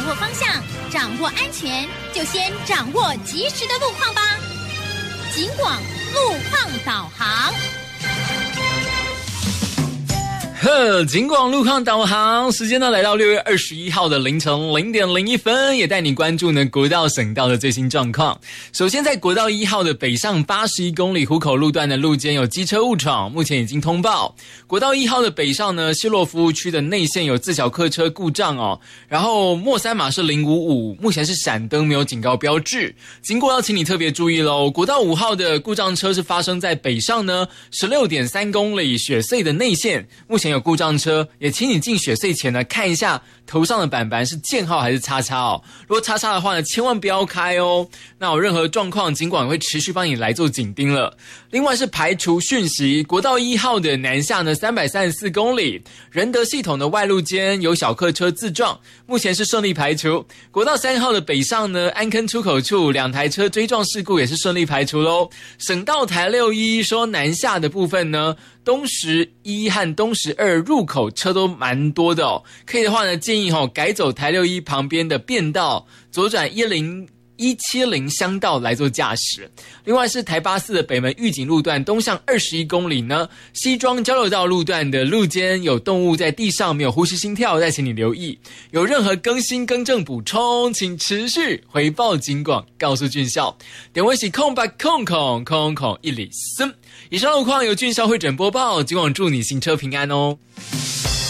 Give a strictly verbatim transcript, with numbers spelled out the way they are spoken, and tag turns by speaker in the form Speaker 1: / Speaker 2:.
Speaker 1: 握方向，掌握安全，就先掌握及时的路况吧。警广路况导航。
Speaker 2: 呵，警广路况导航时间呢，来到六月二十一号的凌晨零点零一分，也带你关注呢国道省道的最新状况。首先，在国道一号的北上八十一公里湖口路段的路肩有机车误闯，目前已经通报。国道一号的北上呢，西洛服务区的内线有自小客车故障哦，然后末三码是零五五，目前是闪灯，没有警告标志。经过要请你特别注意喽，国道五号的故障车是发生在北上呢十六点三公里雪隧的内线，目前有故障车，也请你进雪隧前呢看一下头上的板板是箭号还是叉叉哦。如果叉叉的话呢，千万不要开哦。那有任何状况，警管会持续帮你来做警盯了。另外是排除讯息，国道一号的南下呢三百三十四公里，仁德系统的外路间有小客车自撞，目前是顺利排除。国道三号的北上呢，安坑出口处两台车追撞事故也是顺利排除咯。省道台六一说南下的部分呢，东十一和东十二入口车都蛮多的哦，可以的话呢，建议哦改走台六一旁边的便道，左转一零一七零乡道来做驾驶。另外是台八四的北门玉井路段东向二十一公里呢，西庄交流道路段的路间有动物在地上没有呼吸心跳，再请你留意。有任何更新更正补充，请持续回报警广，告诉俊孝。点位是空白空空空空一里森。以上路况由俊孝会诊播报，警广祝你行车平安哦。